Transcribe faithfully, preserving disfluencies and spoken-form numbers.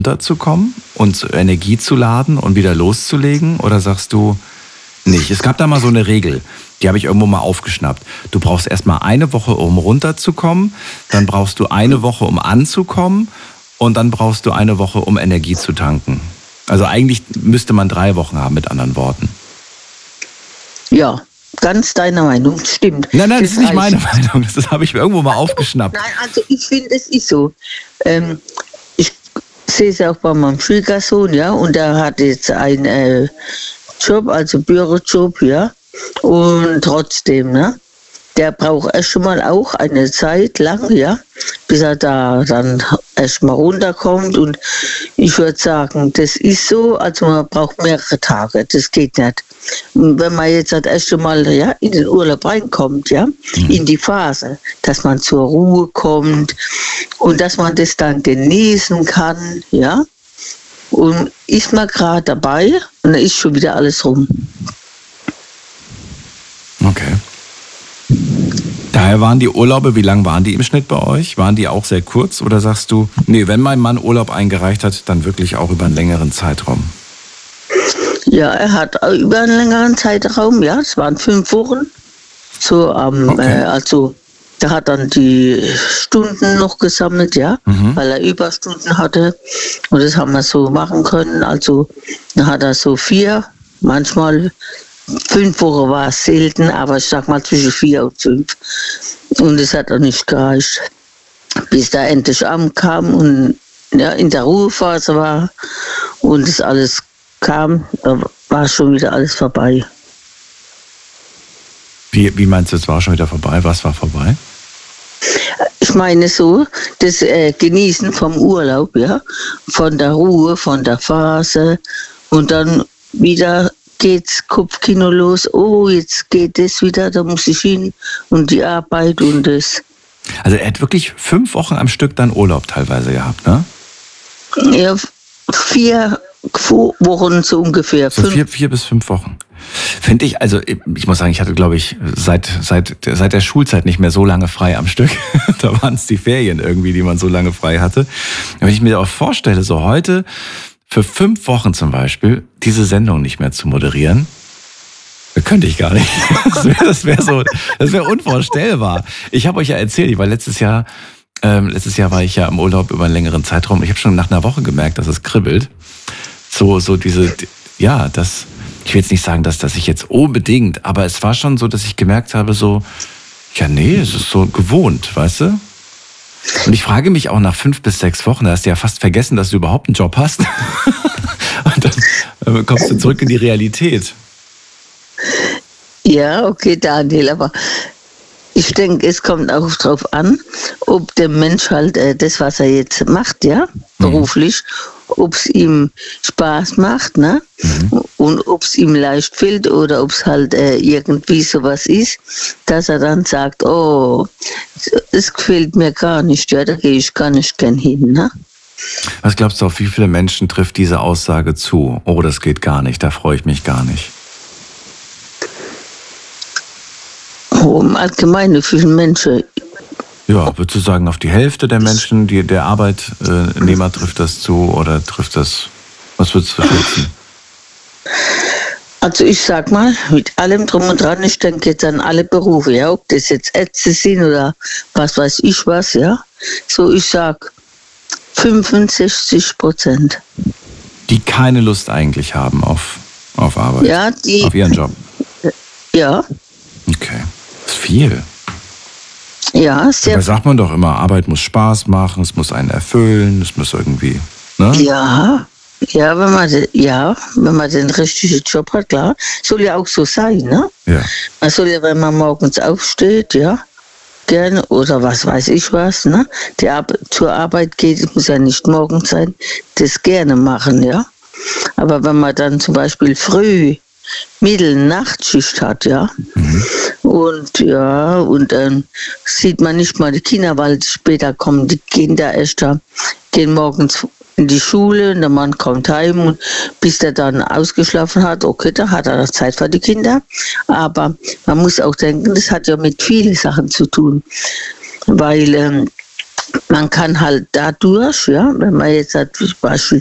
runterzukommen und Energie zu laden und wieder loszulegen? Oder sagst du nicht? Es gab da mal so eine Regel, die habe ich irgendwo mal aufgeschnappt. Du brauchst erstmal eine Woche, um runterzukommen, dann brauchst du eine Woche, um anzukommen und dann brauchst du eine Woche, um Energie zu tanken. Also eigentlich müsste man drei Wochen haben, mit anderen Worten. Ja, ganz deiner Meinung, stimmt. Nein, nein, das, das ist nicht meine Meinung, das habe ich irgendwo mal aufgeschnappt. Nein, also ich finde, es ist so. Ähm, ich sehe es auch bei meinem Schwiegersohn, ja, und der hat jetzt einen äh, Job, also Bürojob, ja, und trotzdem, ne, der braucht erst schon mal auch eine Zeit lang, ja, bis er da dann erst mal runterkommt. Und ich würde sagen, das ist so, also man braucht mehrere Tage, das geht nicht. Und wenn man jetzt das erste Mal ja, in den Urlaub reinkommt, ja, mhm. in die Phase, dass man zur Ruhe kommt und dass man das dann genießen kann, ja, und ist man gerade dabei und dann ist schon wieder alles rum. Okay. Daher waren die Urlaube, wie lang waren die im Schnitt bei euch? Waren die auch sehr kurz oder sagst du, nee, wenn mein Mann Urlaub eingereicht hat, dann wirklich auch über einen längeren Zeitraum? Ja, er hat über einen längeren Zeitraum, ja, es waren fünf Wochen. So, ähm, okay. äh, also, der hat dann die Stunden noch gesammelt, ja, mhm. weil er Überstunden hatte. Und das haben wir so machen können. Also, dann hat er so vier, manchmal fünf Wochen war es selten, aber ich sag mal zwischen vier und fünf. Und es hat auch nicht gereicht, bis da endlich ankam und ja, in der Ruhephase war und das alles kam, da war schon wieder alles vorbei. Wie, wie meinst du, es war schon wieder vorbei? Was war vorbei? Ich meine so, das äh, Genießen vom Urlaub, ja, von der Ruhe, von der Phase und dann wieder geht's Kopfkino los, oh, jetzt geht das wieder, da muss ich hin und die Arbeit und das. Also er hat wirklich fünf Wochen am Stück dann Urlaub teilweise gehabt, ne? Ja, vier Wochen so ungefähr. So vier, vier bis fünf Wochen. Finde ich, also ich muss sagen, ich hatte, glaube ich, seit, seit, seit der Schulzeit nicht mehr so lange frei am Stück. Da waren es die Ferien irgendwie, die man so lange frei hatte. Wenn ich mir auch vorstelle, so heute für fünf Wochen zum Beispiel diese Sendung nicht mehr zu moderieren, könnte ich gar nicht. Das wäre das wär so, das wäre unvorstellbar. Ich habe euch ja erzählt, ich war letztes Jahr, ähm, letztes Jahr war ich ja im Urlaub über einen längeren Zeitraum. Ich habe schon nach einer Woche gemerkt, dass es kribbelt. So, so diese, ja, das, ich will jetzt nicht sagen, dass, dass ich jetzt unbedingt, aber es war schon so, dass ich gemerkt habe, so, ja, nee, es ist so gewohnt, weißt du? Und ich frage mich auch nach fünf bis sechs Wochen, da hast du ja fast vergessen, dass du überhaupt einen Job hast. Und dann kommst du zurück in die Realität. Ja, okay, Daniel, aber ich denke, es kommt auch drauf an, ob der Mensch halt äh, das, was er jetzt macht, ja, beruflich, mhm. ob es ihm Spaß macht, ne? Mhm. Und ob es ihm leicht fällt oder ob es halt äh, irgendwie sowas ist, dass er dann sagt, oh, es gefällt mir gar nicht, ja, da gehe ich gar nicht gern hin, ne? Was glaubst du, auf wie viele Menschen trifft diese Aussage zu? Oh, das geht gar nicht, da freue ich mich gar nicht. Oh, im Allgemeinen für Menschen. Ja, würdest du sagen, auf die Hälfte der Menschen, die, der Arbeitnehmer trifft das zu oder trifft das, was würdest du schätzen? Also ich sag mal, mit allem drum und dran, ich denke jetzt an alle Berufe, ja, ob das jetzt Ärzte sind oder was weiß ich was, ja. So, ich sag fünfundsechzig Prozent. Die keine Lust eigentlich haben auf, auf Arbeit, ja, die, auf ihren Job. Ja. Okay, das ist viel. Ja, sehr. Da sagt man doch immer, Arbeit muss Spaß machen, es muss einen erfüllen, es muss irgendwie, ne? Ja, ja, wenn man, ja, wenn man den richtigen Job hat, klar. Soll ja auch so sein, ne? Ja. Man soll ja, wenn man morgens aufsteht, ja, gerne, oder was weiß ich was, ne? Die Ar- zur Arbeit geht, muss ja nicht morgens sein, das gerne machen, ja. Aber wenn man dann zum Beispiel früh Mittel-Nachtschicht hat, ja. Mhm. Und ja, und dann sieht man nicht mal die Kinder, weil später kommen die Kinder erst da, gehen morgens in die Schule und der Mann kommt heim und bis der dann ausgeschlafen hat, okay, da hat er noch Zeit für die Kinder. Aber man muss auch denken, das hat ja mit vielen Sachen zu tun. Weil ähm, man kann halt dadurch, ja, wenn man jetzt hat, zum Beispiel